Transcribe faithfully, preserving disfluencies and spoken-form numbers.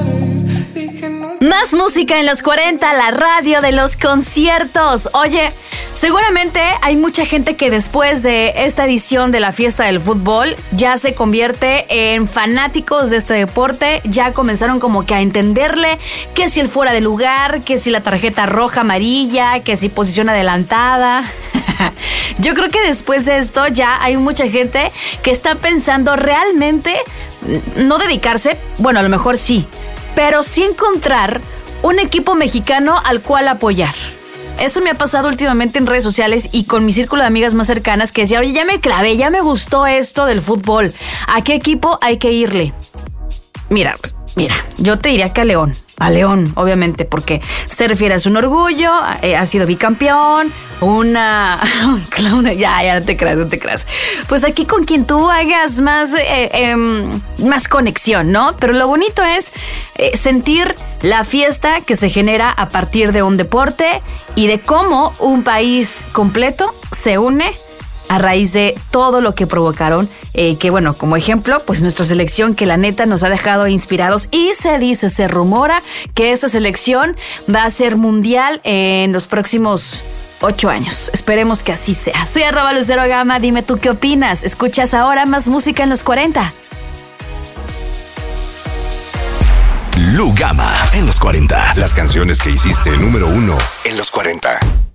Más música en los cuarenta, la radio de los conciertos. Oye, seguramente hay mucha gente que después de esta edición de la fiesta del fútbol ya se convierte en fanáticos de este deporte. Ya comenzaron como que a entenderle que si el fuera de lugar, que si la tarjeta roja, amarilla, que si posición adelantada. Yo creo que después de esto ya hay mucha gente que está pensando realmente no dedicarse, bueno, a lo mejor sí, pero sí encontrar un equipo mexicano al cual apoyar. Eso me ha pasado últimamente en redes sociales y con mi círculo de amigas más cercanas que decía, oye, ya me clavé, ya me gustó esto del fútbol. ¿A qué equipo hay que irle? Mira, mira, yo te diría que a León. A León, obviamente, porque se refiere a su orgullo, eh, ha sido bicampeón, una... una ya, ya, no te creas, no te creas. Pues aquí con quien tú hagas más, eh, eh, más conexión, ¿no? Pero lo bonito es eh, sentir la fiesta que se genera a partir de un deporte y de cómo un país completo se une a raíz de todo lo que provocaron, eh, que bueno, como ejemplo, pues nuestra selección que la neta nos ha dejado inspirados y se dice, se rumora que esta selección va a ser mundial en los próximos ocho años. Esperemos que así sea. Soy arroba Lucero Gama, dime tú qué opinas. Escuchas ahora más música en los cuarenta. Lu Gama en los cuarenta. Las canciones que hiciste número uno en los cuarenta.